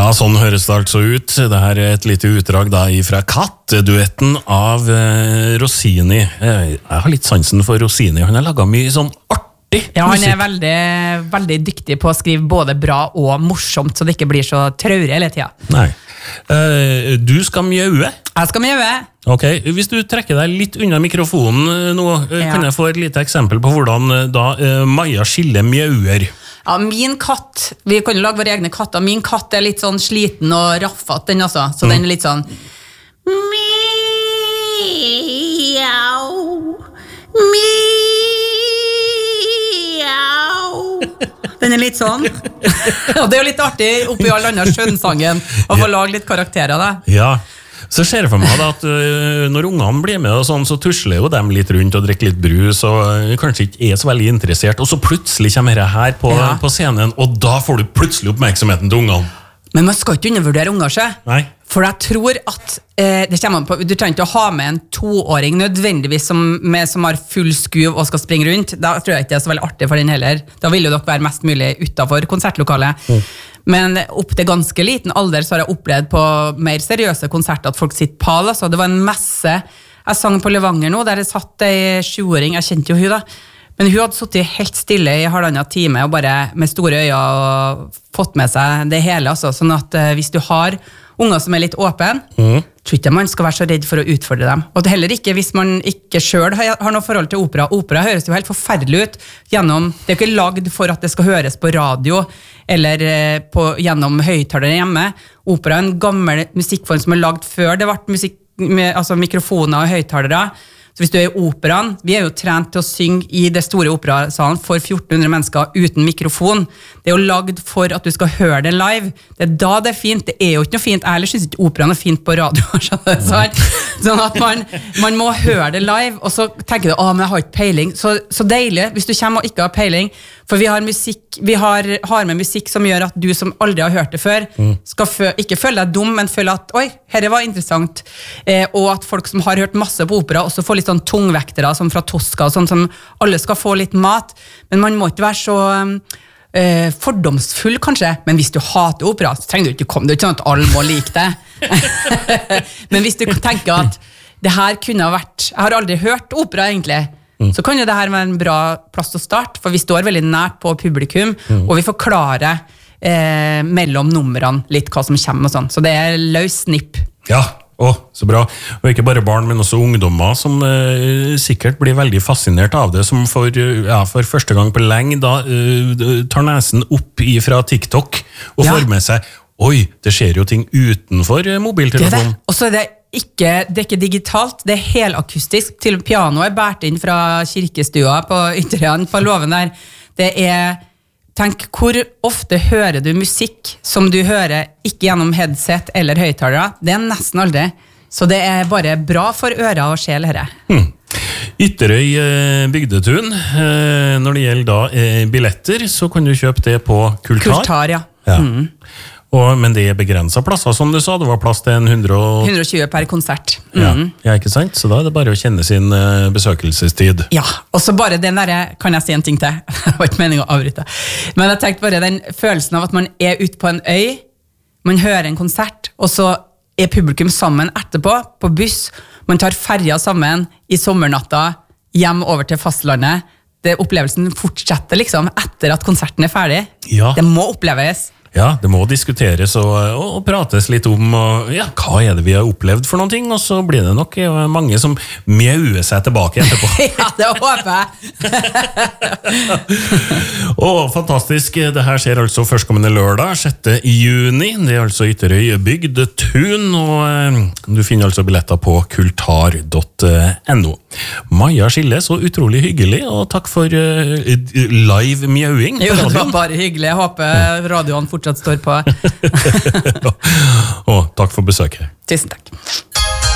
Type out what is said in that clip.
Ja, sånn høres det altså ut. Det her er et lite utdrag da fra katteduetten av Rossini. Jeg har litt sansen for Rossini. Han har laget mye sånn artig Ja, han musikk. er veldig, veldig dyktig på å skrive både bra og morsomt, så det ikke blir så traurig hele tiden. Nei. Du skal mjaue. Jeg skal mjaue. Ok, hvis du trekker deg litt unna mikrofonen nå, kan jeg få et lite eksempel på hvordan da Maja Skille mjauer? Ja, min katt, vi kan jo lage våre egne katter, min katt er litt sånn sliten og raffet den altså, så den er litt sånn miau, miau. Den er litt sånn, og det er jo litt artig oppi all annen skjønnsangen å få lage litt karakterer av det. Ja, så ser jeg for meg da at når ungene blir med og sånn, så tusler jo dem litt rundt og drikker litt brus og kanskje ikke er så veldig interessert, og så plutselig kommer det her på scenen, og da får du plutselig oppmerksomheten til ungene. Men man skal ikke undervurdere unger seg. Nei. For jeg tror at det kommer på, du trenger ikke å ha med en 2-åring nødvendigvis som har full skuv og skal springe rundt. Da tror jeg ikke det er så veldig artig for den heller. Da vil jo dere være mest mulig utenfor konsertlokalet. Men opp til ganske liten alder så har jeg opplevd på mer seriøse konserter at folk sitter pal. Altså. Det var en messe. Jeg sang på Levanger nå, der jeg satt en 7-åring. Jeg kjente jo hun da. Men hun hadde suttet helt stille i 1,5 time og bare med store øyne og fått med seg det hele. Altså. Sånn at hvis du har unger som er litt åpen, tror ikke man skal være så redd for å utfordre dem. Og det heller ikke hvis man ikke selv har noe forhold til opera. Opera høres jo helt forferdelig ut. Det er jo ikke lagd for at det skal høres på radio eller gjennom høyttalere hjemme. Opera er en gammel musikkform som er lagd før det ble mikrofoner og høyttalere. Så hvis du er i operaen, vi er jo trent til å synge i det store operasalen for 1400 mennesker uten mikrofon. Det er jo lagd for at du skal høre det live. Det er da det er fint. Det er jo ikke noe fint. Jeg heller synes ikke operaen er fint på radio. Sånn at man må høre det live, og så tenker du, men jeg har ikke peiling. Så deilig, hvis du kommer og ikke har peiling, for vi har med musikk som gjør at du som aldri har hørt det før, skal ikke føle deg dum, men føle at, oi, dette var interessant. Og at folk som har hørt masse på opera, også får litt sånn tungvektere, som fra Tosca, og sånn som alle skal få litt mat. Men man må ikke være så fordomsfull, kanskje. Men hvis du hater opera, så trenger du ikke komme. Det er ikke sånn at alle må like det. Men hvis du tenker at det her kunne ha vært, jeg har aldri hørt opera egentlig, så kan jo det her være en bra plass til å starte, for vi står veldig nært på publikum, og vi forklarer mellom numrene litt hva som kommer og sånn. Så det er løs snipp. Ja, så bra. Og ikke bare barn, men også ungdommer som sikkert blir veldig fascinert av det, som for første gang på lenge da tar nesen opp fra TikTok og får med seg, oi, det skjer jo ting utenfor mobiltelefonen. Og så er det ikke digitalt, det er helakustisk. Til pianoet er bært inn fra kirkestua på Ytterøyen på låven der. Det er, tenk, hvor ofte hører du musikk som du hører ikke gjennom headset eller høyttalere? Det er nesten aldri. Så det er bare bra for ører og sjel her. Ytterøy bygdetun. Når det gjelder da billetter, så kan du kjøpe det på Kultar. Kultar, ja. Men det er begrenset plasser, som du sa. Det var plass til 120 per konsert. Ja, ikke sant? Så da er det bare å kjenne sin besøkelsestid. Ja, og så bare den der, kan jeg si en ting til? Det var ikke meningen å avbryte. Men jeg tenkte bare den følelsen av at man er ute på en øy, man hører en konsert, og så er publikum sammen etterpå, på buss, man tar ferja sammen i sommernatta, hjem over til fastlandet. Opplevelsen fortsetter liksom etter at konserten er ferdig. Ja. Det må oppleves. Ja, det må diskuteres og prates litt om hva er det vi har opplevd for noen ting, og så blir det nok mange som mjauer seg tilbake etterpå. Ja, det håper jeg. Fantastisk, det her skjer altså førstkommende lørdag, 6. juni, det er altså Ytterøy bygdetun, og du finner altså billetter på kultar.no. Maja Skille, så utrolig hyggelig, og takk for live mjauing. Jo, det var bare hyggelig, jeg håper radioen fortsatt står på. Takk for besøket. Tusen takk.